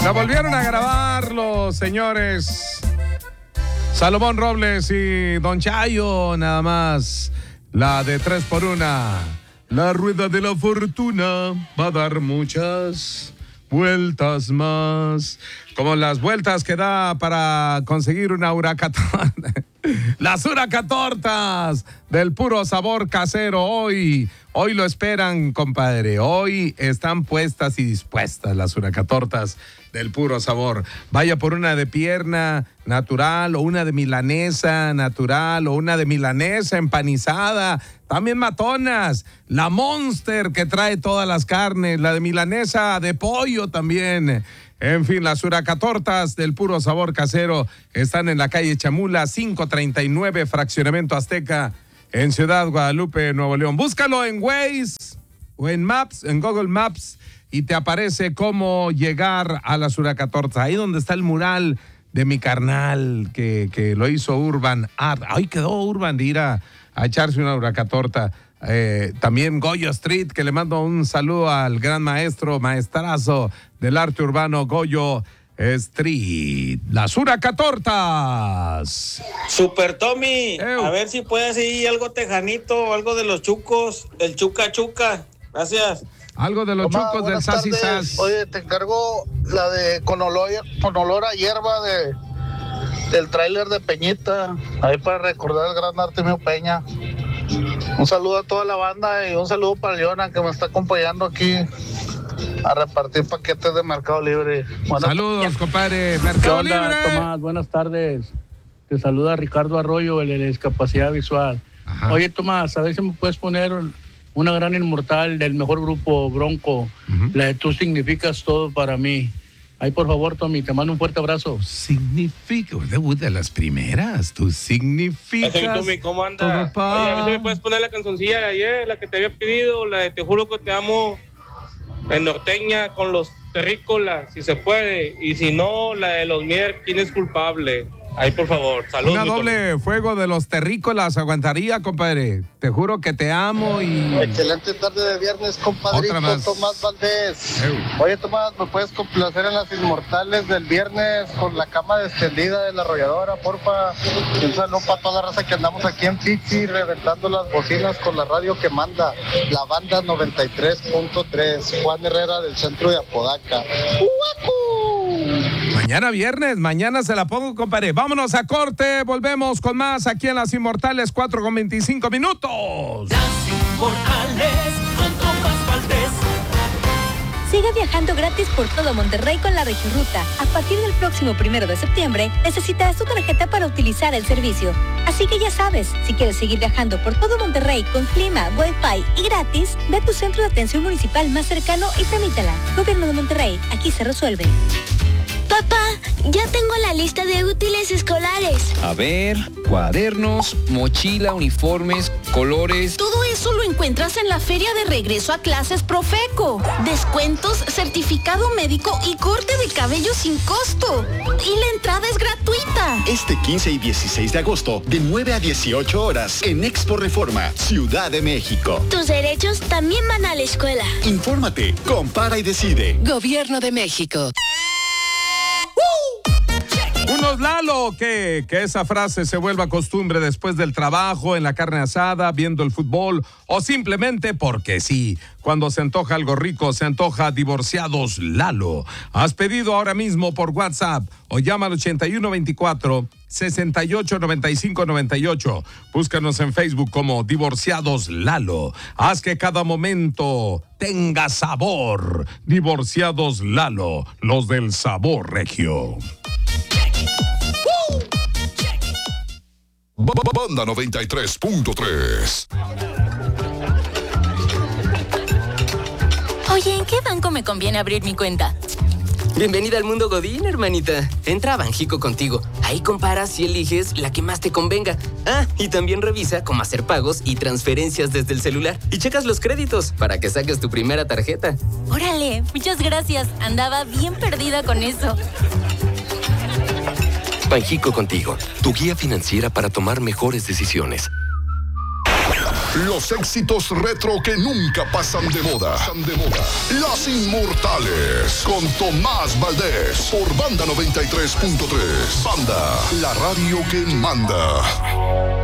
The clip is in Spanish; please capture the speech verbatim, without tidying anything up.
La volvieron a grabar los señores Salomón Robles y Don Chayo, nada más. La de tres por una. La rueda de la fortuna va a dar muchas vueltas más. Como las vueltas que da para conseguir una huracatorta. Las huracatortas del puro sabor casero. Hoy, hoy lo esperan, compadre. Hoy están puestas y dispuestas las huracatortas del puro sabor. Vaya por una de pierna natural o una de milanesa natural o una de milanesa empanizada. También matonas. La Monster que trae todas las carnes. La de milanesa de pollo también. En fin, las huracatortas del puro sabor casero están en la calle Chamula, quinientos treinta y nueve, Fraccionamiento Azteca, en Ciudad Guadalupe, Nuevo León. Búscalo en Waze o en Maps, en Google Maps, y te aparece cómo llegar a las huracatortas. Ahí donde está el mural de mi carnal que, que lo hizo Urban Art. Ahí quedó Urban de ir a, a echarse una huracatorta. Eh, también Goyo Street, que le mando un saludo al gran maestro, maestrazo del arte urbano, Goyo Street. Las huracatortas. Super Tommy, Ew. A ver si puedes ir algo tejanito o algo de los chucos, el chuca chuca. Gracias. Algo de los Tomás, chucos del buenas Sas y tardes. Sas. Oye, te encargo la de con olor, con olor a hierba de del tráiler de Peñita, ahí para recordar al gran Artemio Peña. Un saludo a toda la banda y un saludo para Leona, que me está acompañando aquí a repartir paquetes de Mercado Libre. Bueno, Saludos, compadre. ¿Qué Mercado onda, Libre. Tomás? Buenas tardes. Te saluda Ricardo Arroyo, el de la discapacidad visual. Ajá. Oye, Tomás, a ver si me puedes poner una gran inmortal del mejor grupo Bronco, uh-huh. La de Tú significas todo para mí. Ahí, por favor, Tommy, te mando un fuerte abrazo. Significa, de las primeras, tú significas. Hey, Tommy, ¿cómo andas? Oye, a ver si me puedes poner la cancioncilla de ayer, la que te había pedido, la de Te juro que te amo, en norteña con los terrícolas, si se puede. Y si no, la de los Mier, ¿quién es culpable? Ahí, por favor, saludos. Una doble Tommy. Fuego de los terrícolas aguantaría, compadre. Te juro que te amo y... Excelente tarde de viernes, compadrito Tomás Valdés. Ew. Oye, Tomás, ¿me puedes complacer en las inmortales del viernes con la cama extendida de la arrolladora, porfa? Un saludo para toda la raza que andamos aquí en Pixi, reventando las bocinas con la radio que manda, la banda noventa y tres punto tres, Juan Herrera del centro de Apodaca. ¡Uacu! Mañana viernes, mañana se la pongo, compadre. Vámonos a corte, volvemos con más aquí en Las Inmortales, cuatro con veinticinco minutos. Las Inmortales con Tomás Valdés. Sigue viajando gratis por todo Monterrey con la Regiruta. A partir del próximo primero de septiembre, necesitas tu tarjeta para utilizar el servicio. Así que ya sabes, si quieres seguir viajando por todo Monterrey con clima, wifi y gratis, ve a tu centro de atención municipal más cercano y tramítala. Gobierno de Monterrey, aquí se resuelve. Papá, ya tengo la lista de útiles escolares. A ver, cuadernos, mochila, uniformes, colores. Todo eso lo encuentras en la feria de regreso a clases Profeco. Descuentos, certificado médico y corte de cabello sin costo. Y la entrada es gratuita. Este quince y dieciséis de agosto, de nueve a dieciocho horas, en Expo Reforma, Ciudad de México. Tus derechos también van a la escuela. Infórmate, compara y decide. Gobierno de México. Unos Lalo, que, que esa frase se vuelva costumbre después del trabajo, en la carne asada, viendo el fútbol o simplemente porque sí. Cuando se antoja algo rico, se antoja Divorciados Lalo. Haz pedido ahora mismo por WhatsApp o llama al ochenta y uno veinticuatro, sesenta y ocho noventa y cinco noventa y ocho. Búscanos en Facebook como Divorciados Lalo. Haz que cada momento tenga sabor. Divorciados Lalo, los del sabor regio. Banda noventa y tres punto tres. Oye, ¿en qué banco me conviene abrir mi cuenta? Bienvenida al mundo Godín, hermanita. Entra a Banjico Contigo. Ahí comparas y eliges la que más te convenga. Ah, y también revisa cómo hacer pagos y transferencias desde el celular. Y checas los créditos para que saques tu primera tarjeta. Órale, muchas gracias. Andaba bien perdida con eso. Banjico Contigo, tu guía financiera para tomar mejores decisiones. Los éxitos retro que nunca pasan de moda. Pasan de moda. Las Inmortales con Tomás Valdés por Banda noventa y tres punto tres. Banda, la radio que manda.